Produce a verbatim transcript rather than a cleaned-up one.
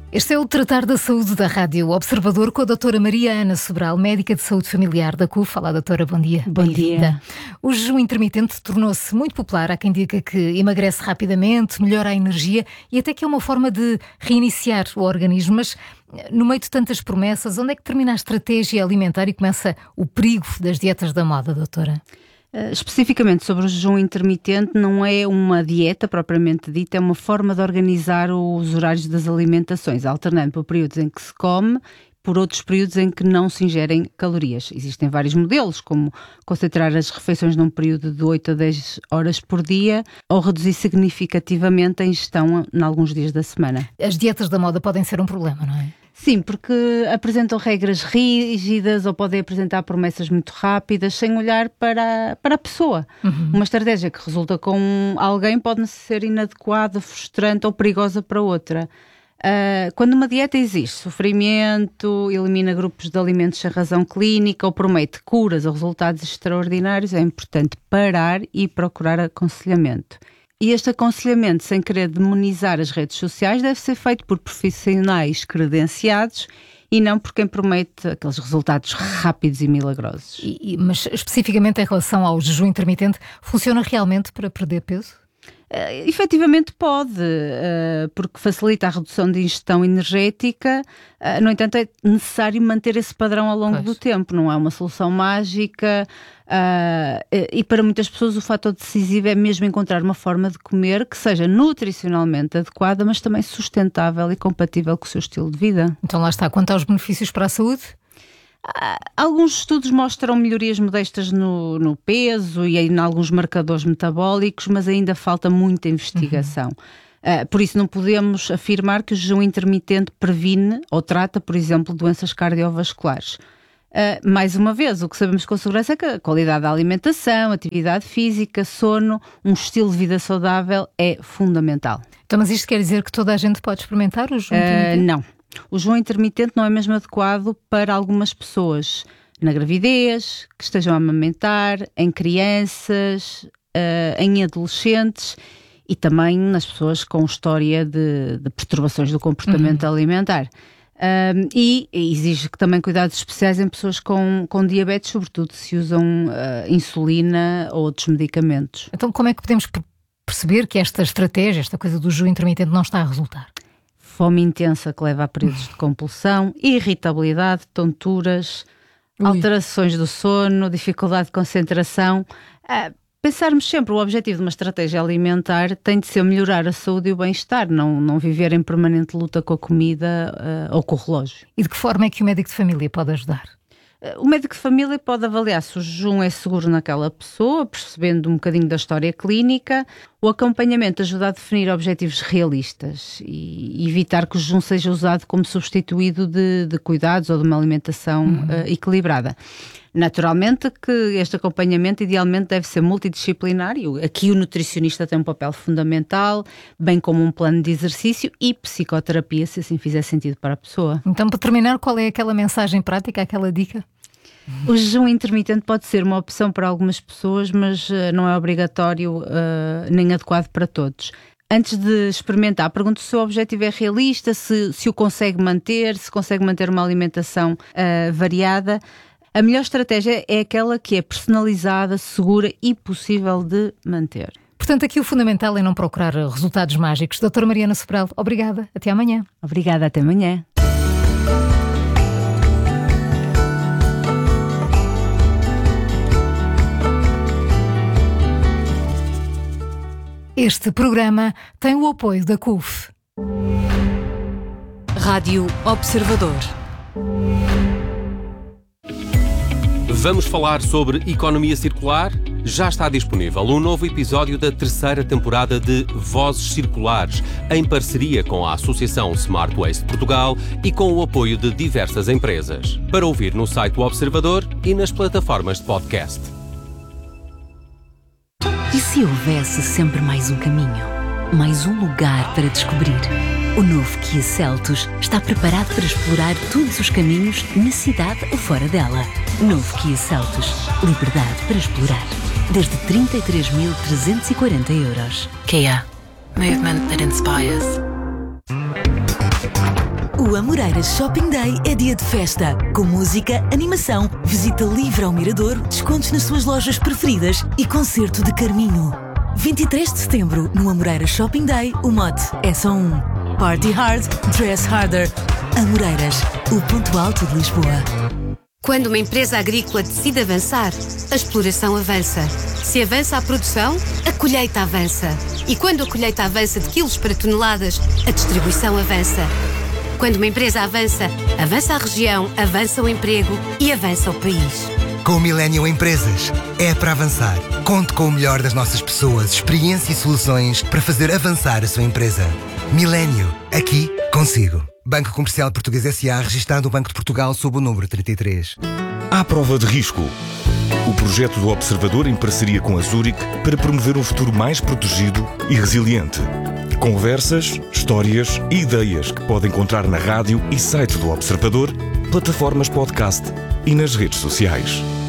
Este é o Tratar da Saúde da Rádio Observador com a doutora Maria Ana Sobral, médica de saúde familiar da C U F. Olá, doutora, bom dia. Bom dia. O jejum intermitente tornou-se muito popular. Há quem diga que emagrece rapidamente, melhora a energia e até que é uma forma de reiniciar o organismo. Mas, no meio de tantas promessas, onde é que termina a estratégia alimentar e começa o perigo das dietas da moda, doutora? Uh, especificamente sobre o jejum intermitente, não é uma dieta propriamente dita, é uma forma de organizar os horários das alimentações, alternando por períodos em que se come, por outros períodos em que não se ingerem calorias. Existem vários modelos, como concentrar as refeições num período de oito a dez horas por dia ou reduzir significativamente a ingestão em alguns dias da semana. As dietas da moda podem ser um problema, não é? Sim, porque apresentam regras rígidas ou podem apresentar promessas muito rápidas sem olhar para, para a pessoa. Uhum. Uma estratégia que resulta com alguém pode ser inadequada, frustrante ou perigosa para outra. Uh, quando uma dieta exige sofrimento, elimina grupos de alimentos sem razão clínica ou promete curas ou resultados extraordinários, é importante parar e procurar aconselhamento. E este aconselhamento, sem querer demonizar as redes sociais, deve ser feito por profissionais credenciados e não por quem promete aqueles resultados rápidos e milagrosos. E, mas especificamente em relação ao jejum intermitente, funciona realmente para perder peso? Uh, efetivamente pode, uh, porque facilita a redução de ingestão energética. Uh, no entanto, é necessário manter esse padrão ao longo pois. do tempo, não é uma solução mágica. Uh, e para muitas pessoas o fator decisivo é mesmo encontrar uma forma de comer que seja nutricionalmente adequada, mas também sustentável e compatível com o seu estilo de vida. Então lá está, quanto aos benefícios para a saúde? Alguns estudos mostram melhorias modestas no, no peso e em alguns marcadores metabólicos, mas ainda falta muita investigação. Uhum. Uh, por isso não podemos afirmar que o jejum intermitente previne ou trata, por exemplo, doenças cardiovasculares. Uh, mais uma vez, o que sabemos com segurança é que a qualidade da alimentação, atividade física, sono, um estilo de vida saudável é fundamental. Então, mas isto quer dizer que toda a gente pode experimentar o jejum uh, intermitente? Não. O jejum intermitente não é mesmo adequado para algumas pessoas na gravidez, que estejam a amamentar, em crianças, uh, em adolescentes e também nas pessoas com história de, de perturbações do comportamento uhum. alimentar. Um, e exige também cuidados especiais em pessoas com, com diabetes, sobretudo se usam uh, insulina ou outros medicamentos. Então como é que podemos perceber que esta estratégia, esta coisa do jejum intermitente não está a resultar? Fome intensa que leva a períodos de compulsão, irritabilidade, tonturas, Ui. alterações do sono, dificuldade de concentração. Uh, Pensarmos sempre, o objetivo de uma estratégia alimentar tem de ser melhorar a saúde e o bem-estar, não, não viver em permanente luta com a comida uh, ou com o relógio. E de que forma é que o médico de família pode ajudar? Uh, o médico de família pode avaliar se o jejum é seguro naquela pessoa, percebendo um bocadinho da história clínica. O acompanhamento ajuda a definir objetivos realistas e evitar que o jejum seja usado como substituído de, de cuidados ou de uma alimentação uhum. uh, equilibrada. Naturalmente que este acompanhamento idealmente deve ser multidisciplinar e aqui o nutricionista tem um papel fundamental, bem como um plano de exercício e psicoterapia, se assim fizer sentido para a pessoa. Então, para terminar, qual é aquela mensagem prática, aquela dica? O jejum intermitente pode ser uma opção para algumas pessoas, mas uh, não é obrigatório uh, nem adequado para todos. Antes de experimentar, pergunte se o seu objetivo é realista, se, se o consegue manter, se consegue manter uma alimentação uh, variada. A melhor estratégia é aquela que é personalizada, segura e possível de manter. Portanto, aqui o fundamental é não procurar resultados mágicos. doutora Maria Ana Sobral, obrigada. Até amanhã. Obrigada, até amanhã. Este programa tem o apoio da C U F. Rádio Observador. Vamos falar sobre economia circular? Já está disponível um novo episódio da terceira temporada de Vozes Circulares, em parceria com a Associação Smart Waste Portugal e com o apoio de diversas empresas. Para ouvir no site do Observador e nas plataformas de podcast. E se houvesse sempre mais um caminho? Mais um lugar para descobrir? O novo Kia Seltos está preparado para explorar todos os caminhos na cidade ou fora dela. Novo Kia Seltos. Liberdade para explorar. Desde trinta e três mil trezentos e quarenta euros. Kia. Movement that inspires. O Amoreiras Shopping Day é dia de festa, com música, animação, visita livre ao Mirador, descontos nas suas lojas preferidas e concerto de Carminho. vinte e três de setembro, no Amoreiras Shopping Day, o mote é só um. Party hard, dress harder. Amoreiras, o ponto alto de Lisboa. Quando uma empresa agrícola decide avançar, a exploração avança. Se avança a produção, a colheita avança. E quando a colheita avança de quilos para toneladas, a distribuição avança. Quando uma empresa avança, avança a região, avança o emprego e avança o país. Com o Millennium Empresas, é para avançar. Conte com o melhor das nossas pessoas, experiência e soluções para fazer avançar a sua empresa. Millennium, aqui consigo. Banco Comercial Português S A, registado no Banco de Portugal sob o número trinta e três. À prova de risco. O projeto do Observador em parceria com a Zurich para promover um futuro mais protegido e resiliente. Conversas, histórias e ideias que pode encontrar na rádio e site do Observador, plataformas podcast e nas redes sociais.